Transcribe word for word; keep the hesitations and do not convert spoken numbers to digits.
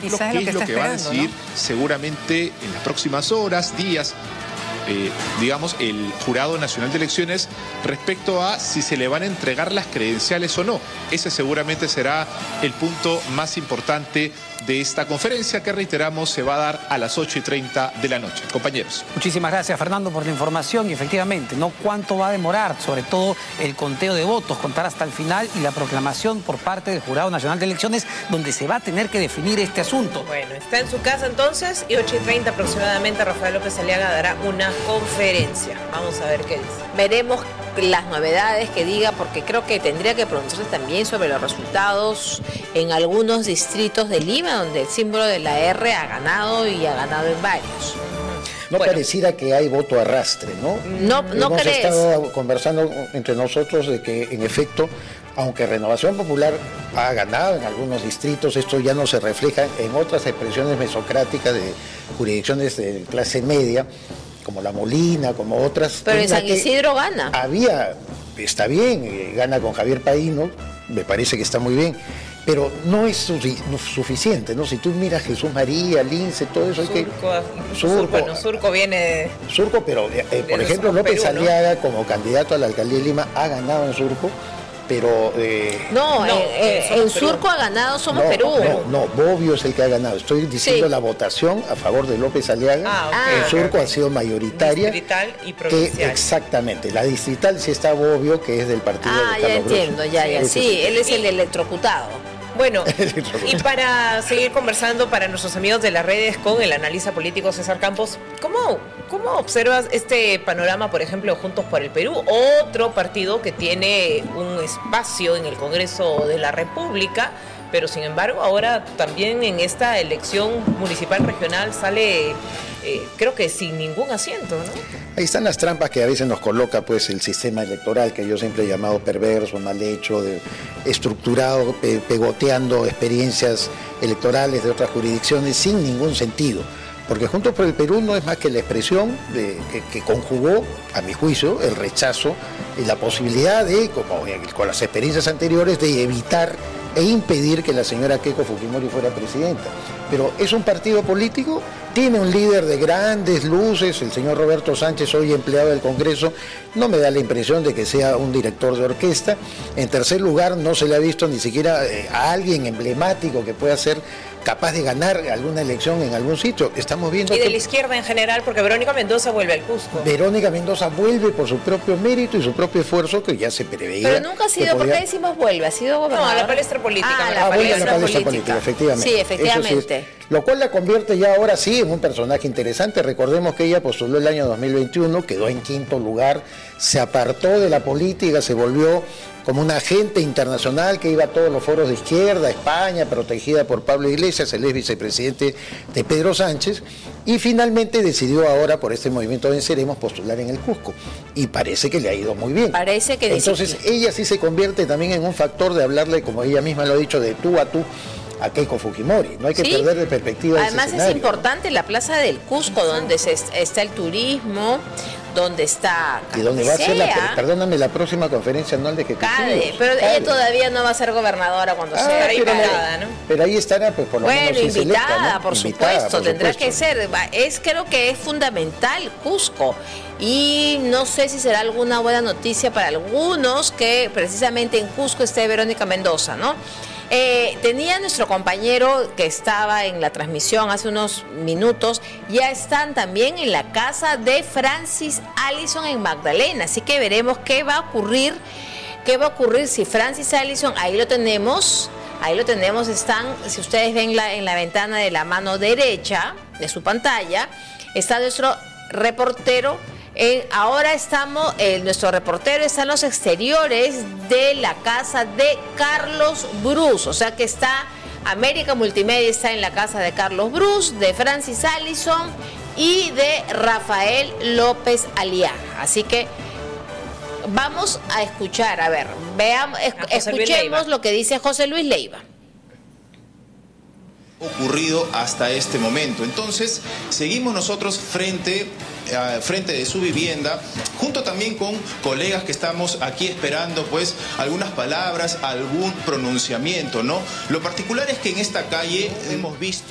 ejemplo, qué es lo que, que va a decidir, ¿no?, seguramente en las próximas horas, días, Eh, digamos, el Jurado Nacional de Elecciones respecto a si se le van a entregar las credenciales o no. Ese seguramente será el punto más importante de esta conferencia que, reiteramos, se va a dar a las ocho y treinta de la noche. Compañeros. Muchísimas gracias, Fernando, por la información. Y efectivamente, ¿no?, cuánto va a demorar, sobre todo el conteo de votos, contar hasta el final y la proclamación por parte del Jurado Nacional de Elecciones, donde se va a tener que definir este asunto. Bueno, está en su casa entonces y ocho y treinta aproximadamente Rafael López Aliaga dará una conferencia. Vamos a ver qué dice. Veremos las novedades que diga, porque creo que tendría que pronunciarse también sobre los resultados en algunos distritos de Lima, donde el símbolo de la R ha ganado y ha ganado en varios. No bueno, pareciera que hay voto arrastre, ¿no? No, no Hemos crees. estado conversando entre nosotros de que, en efecto, aunque Renovación Popular ha ganado en algunos distritos, esto ya no se refleja en otras expresiones mesocráticas de jurisdicciones de clase media, como La Molina, como otras. Pero en San Isidro gana. Había, está bien, gana con Javier Paino, me parece que está muy bien, pero no es suficiente, ¿no? Si tú miras Jesús María, Lince, todo eso, Surco, hay que... Surco, bueno, Surco viene... Surco, pero, eh, por ejemplo, López Perú, Aliaga, ¿no?, como candidato a la alcaldía de Lima, ha ganado en Surco, pero... Eh, no, no eh, eh, en Surco ha ganado Somos no, Perú. No, no, Bobbio es el que ha ganado. Estoy diciendo sí. La votación a favor de López Aliaga. Ah, okay, en Surco okay. ha sido mayoritaria. Distrital y provincial. Que, exactamente. La distrital sí está Bobbio, que es del partido ah, de Carlos ya entiendo, Grosso. ya, ya. Sí, sí, él es el electrocutado. Bueno, y para seguir conversando para nuestros amigos de las redes con el analista político César Campos, ¿cómo, cómo observas este panorama, por ejemplo, Juntos por el Perú, otro partido que tiene un espacio en el Congreso de la República, pero sin embargo ahora también en esta elección municipal regional sale, eh, creo que sin ningún asiento, ¿no? Ahí están las trampas que a veces nos coloca pues el sistema electoral, que yo siempre he llamado perverso, mal hecho, de, estructurado, pe, pegoteando experiencias electorales de otras jurisdicciones sin ningún sentido. Porque Juntos por el Perú no es más que la expresión de, que, que conjugó, a mi juicio, el rechazo y la posibilidad de, como con las experiencias anteriores, de evitar e impedir que la señora Keiko Fujimori fuera presidenta. Pero es un partido político, tiene un líder de grandes luces, el señor Roberto Sánchez, hoy empleado del Congreso, no me da la impresión de que sea un director de orquesta. En tercer lugar, no se le ha visto ni siquiera eh, a alguien emblemático que pueda ser capaz de ganar alguna elección en algún sitio. Estamos viendo... Y de que... la izquierda en general, porque Verónica Mendoza vuelve al Cusco. Verónica Mendoza vuelve por su propio mérito y su propio esfuerzo, que ya se preveía. Pero nunca ha sido, ¿por qué decimos vuelve? ¿Ha sido gobernador? No, a la palestra política. Ah, la, ah, palestra, la palestra política. política, efectivamente. Sí, efectivamente. Sí es, lo cual la convierte ya ahora sí en un personaje interesante. Recordemos que ella postuló el año dos mil veintiuno, quedó en quinto lugar, se apartó de la política, se volvió como una agente internacional que iba a todos los foros de izquierda, España, protegida por Pablo Iglesias, el ex vicepresidente de Pedro Sánchez, y finalmente decidió ahora, por este movimiento Venceremos, postular en el Cusco. Y parece que le ha ido muy bien. Parece que... Entonces ella sí se convierte también en un factor de hablarle, como ella misma lo ha dicho, de tú a tú a Keiko Fujimori. No hay que sí. perder de perspectiva. Además es importante la plaza del Cusco, donde se, está el turismo, donde está y donde va a ser la, perdóname, la próxima conferencia anual de Ejecutivos. Cade, pero Cade. Ella todavía no va a ser gobernadora cuando ah, sea invitada, ¿no? Pero ahí estará, pues, por lo bueno, menos invitada, selecta, ¿no? por invitada, supuesto, por tendrá supuesto. que ser. Es, creo que es fundamental Cusco. Y no sé si será alguna buena noticia para algunos que precisamente en Cusco esté Verónica Mendoza, ¿no? Eh, tenía nuestro compañero que estaba en la transmisión hace unos minutos, ya están también en la casa de Francis Allison en Magdalena, así que veremos qué va a ocurrir, qué va a ocurrir si Francis Allison, ahí lo tenemos, ahí lo tenemos, están, si ustedes ven la, en la ventana de la mano derecha de su pantalla, está nuestro reportero. Eh, ahora estamos, eh, nuestro reportero está en los exteriores de la casa de Carlos Bruce, o sea que está, América Multimedia está en la casa de Carlos Bruce, de Francis Allison y de Rafael López Aliaga. Así que vamos a escuchar, a ver, veamos, es, escuchemos lo que dice José Luis Leiva. Ocurrido hasta este momento. Entonces, seguimos nosotros frente, uh, frente de su vivienda, junto también con colegas que estamos aquí esperando, pues, algunas palabras, algún pronunciamiento, ¿no? Lo particular es que en esta calle hemos visto